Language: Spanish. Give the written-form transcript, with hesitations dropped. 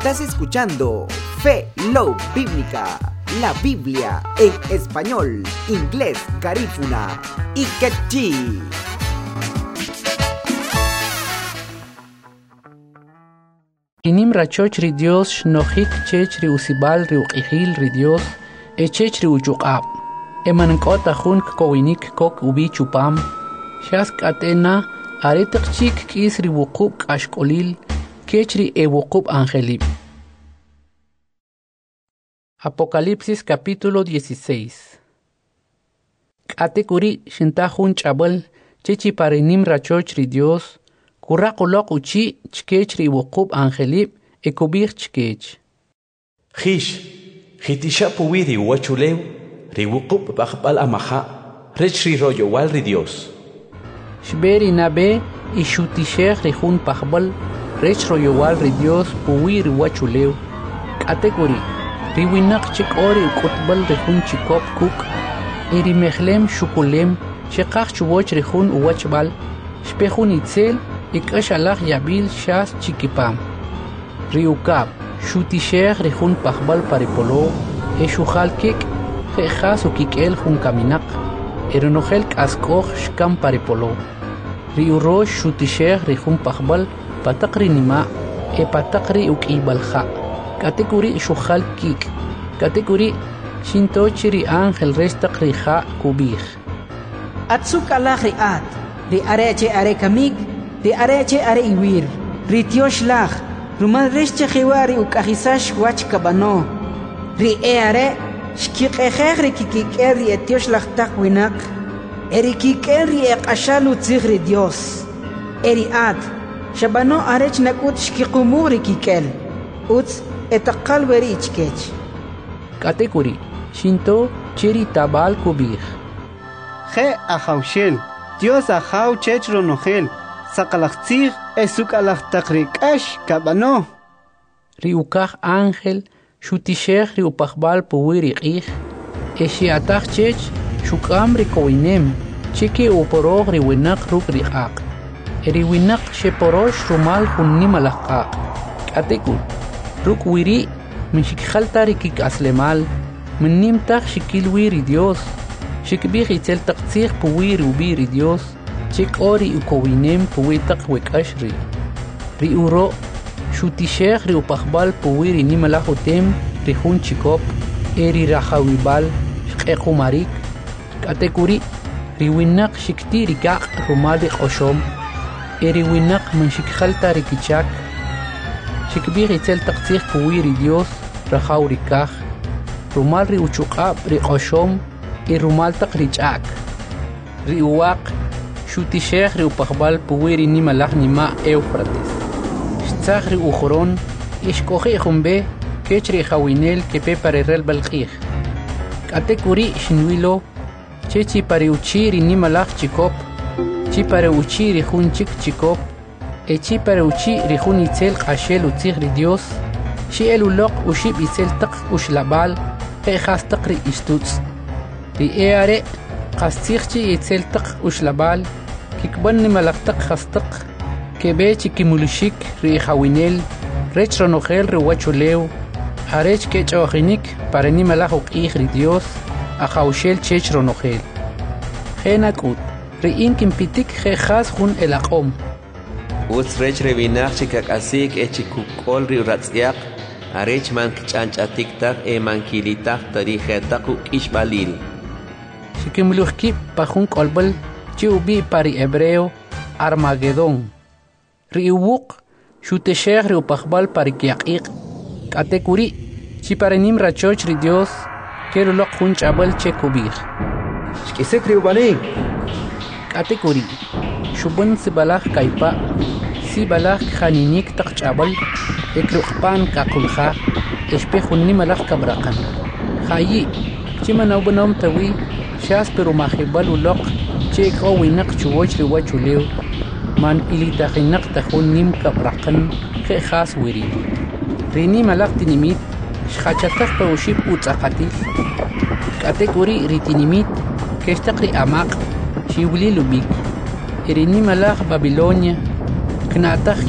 Estás escuchando Fe Love Bíblica, la Biblia en español, inglés, garífuna y quechí. Inim rachoch ri Dios nohik chech ri usibal ri uqihil ri Dios chech ri ujuqab. Eman kota hun kowinik kok ubi chupam. Shask atena aretak chik kis ri wuqub kashkolil kech ri wuqub angelib. Apocalipsis capítulo 16. Katekuri shintahun chabal chechi parinim rachoch ri Dios Kuraqulok uchi chkech ri wuqub angelib ekubir chkech. Hitisha puwi ri wachulew ri wuqub baqbal amaha rech ri rollo wal ri Dios. Shberi nabe ishutishech ri hun paqbal rech rollo wal ri Dios puwi ri wachulew. Katekuri ri winak chik ori ukutbal ri hun chikop kuk iri mehlem shukulem shiqaq chuwoch ri hun uwachbal shpehun itzel ikashalach yabil shas chikipam. Riukab, shutishech rihun pachbal paripolo, eshuchal kik, jechas ukikel hun kaminak, eronochel kaskoch shkam paripolo. Riurosh shutishech rihun pachbal patakri nima, patakri ukibalcha. Kategori shuchal kik, kategori shintochiri angel restak riha kubich. Atsuk alach riat, ri areche are kamik, Ri areche are iwir, ri tiosh lach, rumal reshche khiwari ukahisash wach kabano. Ri are, shkiqekhech ri kikiker ri etiosh lach tak winak, eri kiker ri ekashalu tzich ri Dios. Eri ad, shabano arech nakut shkiqumur ri kikel, utz etakal weri ichkech. Kategori, shinto chiri tabal kubich. He ahaushel, Dios ahau chech ronohel. Sakalachtzig esukalach takrikash kabano. Riukach ángel, shutishech riupachbal puwiri ich, eshiatach chech, shukam rikoinem, chiki uporog riwinak ruk riak. Eriwinak sheporosh rumal hunnim alakak. Katekul, ruk wiri, minshikhalta rikik aslemal, minnimtach shikilwiri Dios, shikbich itzel taktzig puwiri ubiri Dios, Chik ori ukowinem puwitak wekashri. Ri uro, shutishech ri upachbal puwiri nimalahutem rihun chikop, eri rahawibal, shkekumarik. Katekuri, ri winak shikti rikak rumali oshom, eri winak manshikhalta rikichak. Shikbir itzel taktsich puwiri Dios, rahaw rikach. Rumal ri uchukab ri oshom, rumal tak richak. Ri uwak, shutishech ri upachbal puwiri nimalach nima Eufrates. Shtzach ri ujoron, ishkoje jumbe, kech ri jawinel kepe parerel balqij. Katekuri shinwilo, chechi pare uchiri nimalach chikop, chi pare uchiri jun chik chikop, chi pare uchiri jun itzel qashel utzich ri Dios, shi elulok ushib itzel tak ushlabal, qejas tak ri istutz. Ri eare, qastzich itzel tak ushlabal, kikban nimalaktak khastak kebechi kimulushik ri khawinel rech ronohel ri wachulew arech ke choginik para nimalaj uqih ri Dios a khawshel chech ronohel khenakut ri inkim pitik khas hun elaqom Uts rech revinach chikakasik echikukol ri ratzyak arech man kchanchatik tak mankilitak tarijetak ukishbalil shikimuluhki pajun kolbal Chiubi pari hebreo Armagedón. Riuwuk, shuteshech riupachbal pari kiaqik. Katekuri, chiparenim rachoch ri Dios, kerulok hun chabal chekubir. Shkisek riubanik. Katekuri, shubun sibalach kaipa, sibalach khaninik tak chabal, ekrukpan kakulha, espehun nimalach kabrakan. Khayi, chimanaubanom tawi, shas perumahibal ulok, Chek o winak chuwoch ri wachulew man ilitahinak tahun nim kabrakan khas wiri rini malak tinimit shkhachatak pa ushib utzaqatif kategori ritinimit kestakri amaq shiwli lubik rini malak Babilonia knatah